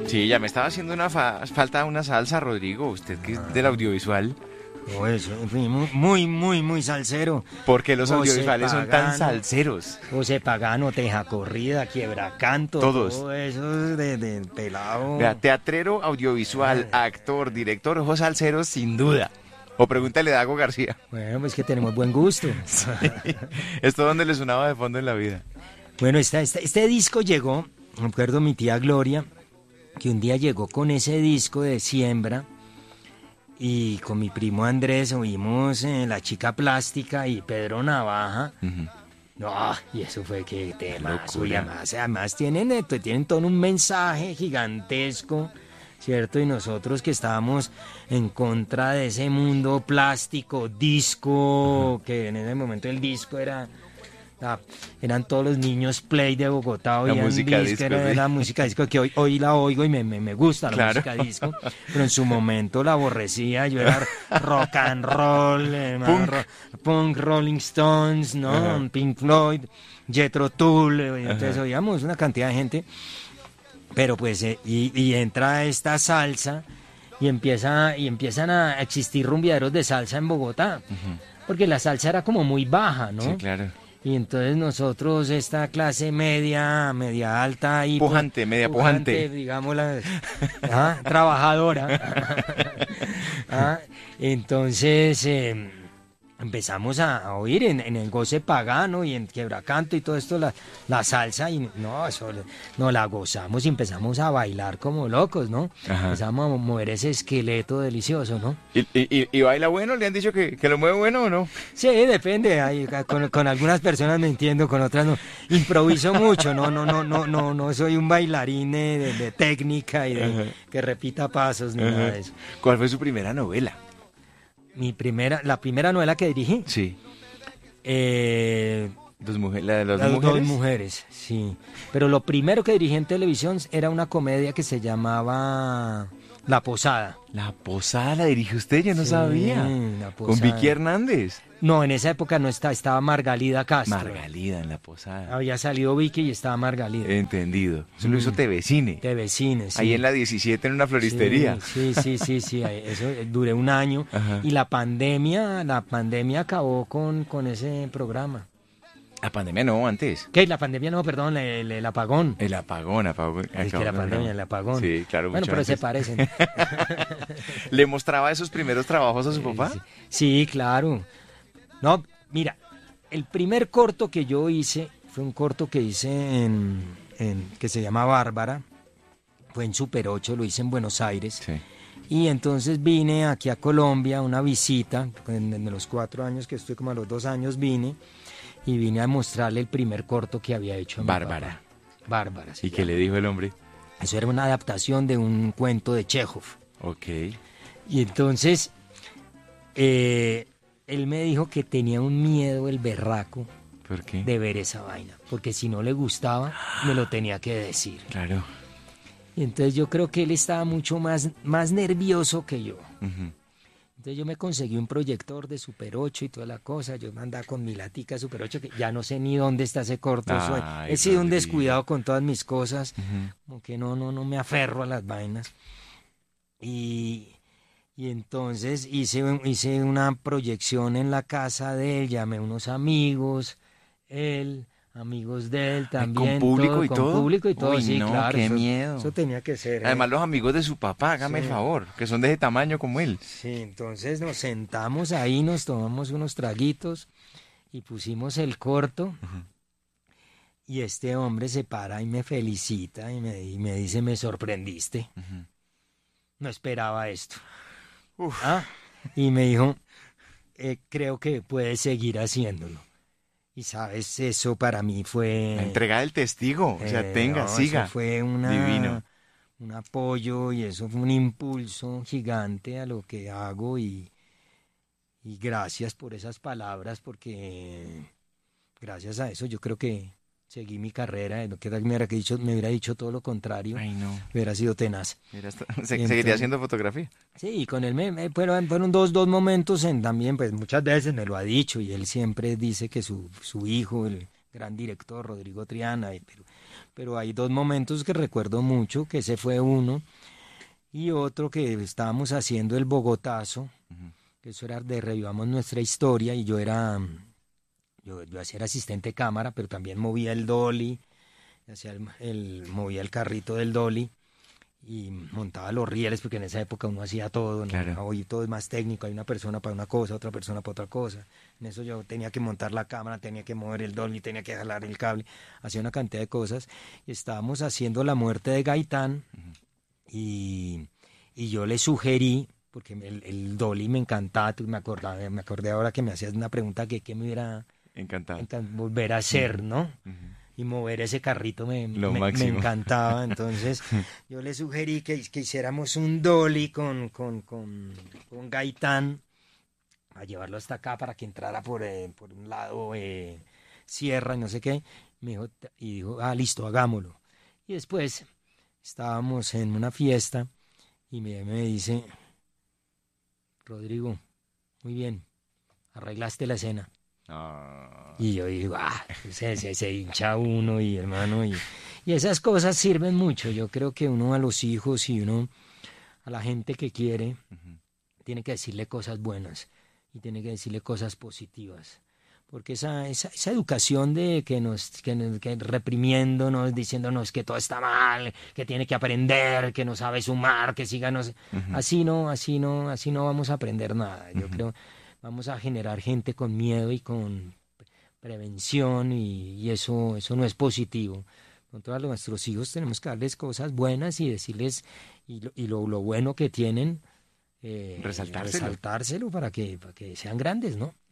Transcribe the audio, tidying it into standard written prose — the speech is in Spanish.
Sí, ya me estaba haciendo falta una salsa, Rodrigo, usted que es del audiovisual. No, eso, en fin, muy salsero. ¿Por qué los José audiovisuales son tan Pagano, salseros? José Pagano, Teja Corrida, Quiebracanto, Todos. todo eso de pelado. Vea, teatrero, audiovisual, actor, director, ojos salseros, sin duda. O pregúntale a Dago García. Bueno, pues que tenemos buen gusto. Sí. Esto donde le sonaba de fondo en la vida. Bueno, este disco llegó, me acuerdo mi tía Gloria, que un día llegó con ese disco de Siembra, y con mi primo Andrés oímos La Chica Plástica y Pedro Navaja. No, y eso fue que temas, y además tienen todo un mensaje gigantesco, ¿cierto? Y nosotros que estábamos en contra de ese mundo plástico, disco, que en ese momento el disco eran todos los niños play de Bogotá, oían música disco, disco, era sí. la música disco que hoy la oigo y me gusta la Claro. música disco, pero en su momento la aborrecía. Yo era rock and roll, punk, Rolling Stones, ¿no? Ajá. Pink Floyd, Jethro Tull, entonces oíamos una cantidad de gente, pero pues y entra esta salsa y empiezan a existir rumbeaderos de salsa en Bogotá, porque la salsa era como muy baja, ¿no? Sí, claro. Y entonces nosotros, esta clase media alta y Pujante, media pujante. digamos, trabajadora. Entonces empezamos a oír en el Goce Pagano y en Quiebracanto y todo esto la salsa, y no la gozamos y empezamos a bailar como locos, ¿no? Ajá. Empezamos a mover ese esqueleto delicioso, ¿no? ¿Y baila bueno? ¿Le han dicho que lo mueve bueno o no? Sí, depende. Con algunas personas me entiendo, con otras no. Improviso mucho, no soy un bailarín de técnica y de que repita pasos ni nada de eso. ¿Cuál fue su primera novela? La primera novela que dirigí. Sí. La ¿La de las Las mujeres? dos mujeres, sí. Pero lo primero que dirigí en televisión era una comedia que se llamaba La Posada. La Posada la dirigió usted, yo no Sí, sabía. La Con Posada. Vicky Hernández. No, en esa época no estaba Margalida Castro. Margalida en La Posada. Había salido Vicky y estaba Margalida. Entendido. Eso lo hizo TV Cine. TV Cine, sí. Ahí en la 17 en una floristería. Sí. Eso duré un año. Ajá. Y la pandemia acabó con ese programa. La pandemia no, antes. ¿Qué? La pandemia no, perdón, el apagón. El apagón. Es que la pandemia, el apagón. Sí, claro, Bueno, mucho pero se antes. parecen. ¿Le mostraba esos primeros trabajos a su papá? Sí, claro. No, mira, el primer corto que yo hice fue un corto que hice que se llama Bárbara. Fue en Super 8, lo hice en Buenos Aires. Sí. Y entonces vine aquí a Colombia, una visita, en los 4 años que estuve, como a los 2 años vine a mostrarle el primer corto que había hecho a mi Bárbara. papá. Bárbara, sí. ¿Y qué le dijo el hombre? Eso era una adaptación de un cuento de Chekhov. Ok. Y entonces, él me dijo que tenía un miedo, el berraco, ¿Por qué? de ver esa vaina, porque si no le gustaba, me lo tenía que decir. Claro. Y entonces yo creo que él estaba mucho más nervioso que yo. Ujú. Entonces yo me conseguí un proyector de Super 8 y toda la cosa. Yo andaba con mi latica Super 8, que ya no sé ni dónde está ese corto. Ay, He sido un Rodrigo. descuidado con todas mis cosas, Ujú. como que no me aferro a las vainas. Y entonces hice una proyección en la casa de él, llamé a unos amigos, amigos de él también. ¿Con público y con todo? público y todo, Uy, sí, no, claro. qué eso, miedo. Eso tenía que ser. Además, los amigos de su papá, hágame el Sí. favor, que son de ese tamaño como él. Sí, entonces nos sentamos ahí, nos tomamos unos traguitos y pusimos el corto. Y este hombre se para y me felicita y me dice, me sorprendiste. No esperaba esto. Y me dijo, creo que puedes seguir haciéndolo. Y sabes, eso para mí fue... La entrega del testigo, o sea, tenga, no, siga. Eso fue Divino. un apoyo y eso fue un impulso gigante a lo que hago y gracias por esas palabras, porque gracias a eso yo creo que seguí mi carrera. Lo que me hubiera dicho todo lo contrario. Ay, no. Hubiera sido tenaz. Mira, Entonces- seguiría haciendo fotografía. Sí, y con él fueron dos momentos también, pues muchas veces me lo ha dicho y él siempre dice que su hijo, el gran director Rodrigo Triana, pero pero hay dos momentos que recuerdo mucho, que ese fue uno, y otro que estábamos haciendo el Bogotazo, que eso era de Revivamos Nuestra Historia, y yo hacía el asistente de cámara, pero también movía el dolly, movía el carrito del dolly, y montaba los rieles, porque en esa época uno hacía todo, ¿no? Claro. Hoy todo es más técnico, hay una persona para una cosa, otra persona para otra cosa. En eso yo tenía que montar la cámara, tenía que mover el dolly, tenía que jalar el cable, hacía una cantidad de cosas. Estábamos haciendo La Muerte de Gaitán, y yo le sugerí, porque el dolly me encantaba, me acordé ahora que me hacías una pregunta que me hubiera Encantado. volver a hacer, ¿no? Y mover ese carrito me encantaba. Entonces yo le sugerí que hiciéramos un dolly con Gaitán, a llevarlo hasta acá para que entrara por un lado sierra y no sé qué. Y dijo, listo, hagámoslo. Y después estábamos en una fiesta y me dice, Rodrigo, muy bien, arreglaste la escena. Y yo digo, se hincha uno y hermano, y esas cosas sirven mucho. Yo creo que uno a los hijos y uno a la gente que quiere tiene que decirle cosas buenas y tiene que decirle cosas positivas. Porque esa educación de que reprimiéndonos, diciéndonos que todo está mal, que tiene que aprender, que no sabe sumar, que síganos, así no vamos a aprender nada. Yo creo vamos a generar gente con miedo y con prevención, y eso no es positivo. Nosotros a nuestros hijos tenemos que darles cosas buenas y decirles y lo bueno que tienen, resaltárselo para que sean grandes, ¿no?